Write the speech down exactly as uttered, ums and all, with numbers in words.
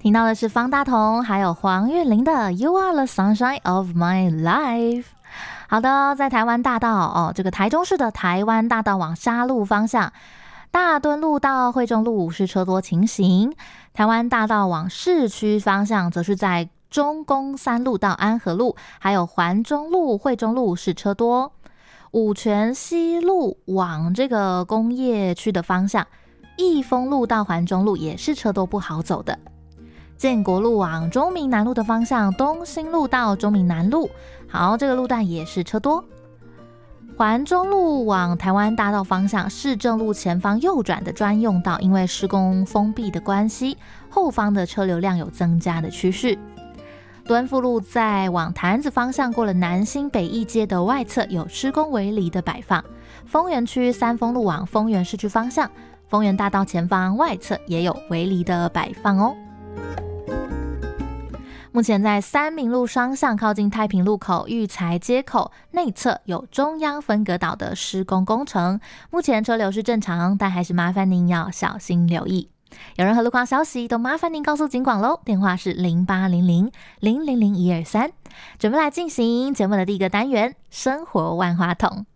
听到的是方大同还有黄韵玲的 You are the sunshine of my life。 好的，在台湾大道哦，这个台中市的台湾大道往沙鹿方向，大墩路到惠中路是车多情形，台湾大道往市区方向则是在中宫三路到安和路，还有环中路、惠中路是车多。五权西路往这个工业区的方向，益丰路到环中路也是车多不好走的。建国路往中民南路的方向，东兴路到中民南路，好，这个路段也是车多。环中路往台湾大道方向，市政路前方右转的专用道，因为施工封闭的关系，后方的车流量有增加的趋势。敦富路在往潭子方向，过了南新北义街的外侧有施工围篱的摆放。丰原区三丰路往丰原市区方向，丰原大道前方外侧也有围篱的摆放哦。目前在三民路双向靠近太平路口育才街口内侧有中央分隔岛的施工工程，目前车流是正常，但还是麻烦您要小心留意。有任何路况消息都麻烦您告诉警广咯，电话是零八零零零零零一二三。准备来进行节目的第一个单元，生活万花筒。